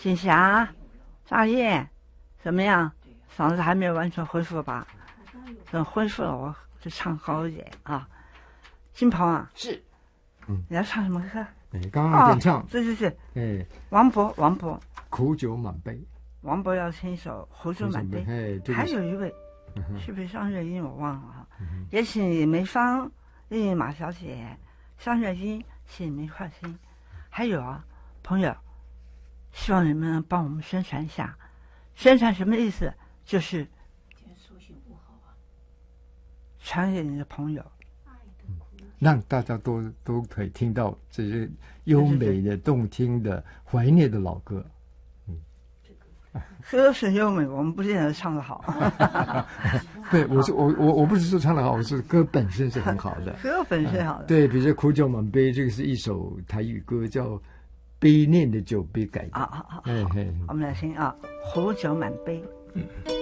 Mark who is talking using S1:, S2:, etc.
S1: 锦霞、大叶，怎么样？嗓子还没有完全恢复吧？等恢复了，我就唱高一点啊。金鹏啊，
S2: 是，
S1: 你要唱什么歌？
S3: 刚刚点唱，
S1: 是，王勃，
S3: 苦酒满杯。
S1: 王勃要唱一首《壶酒满杯》，还有一位是不是张月英？我忘了哈。也请梅芳、丽马小姐、张月英，请您放心。还有啊，朋友，希望你们帮我们宣传一下。宣传什么意思？就是传给你的朋友，
S3: 让大家都可以听到这些优美的、动听的、怀念的老歌。
S1: 歌是优美，我们不见得唱得好。
S3: 对，我不是说唱得好，我是歌本身是很好的。
S1: 歌本身好的。
S3: 对，比如说《苦酒满杯》，这个是一首台语歌，叫悲念的酒杯改的。
S1: 我们来听啊，《壶酒满杯》。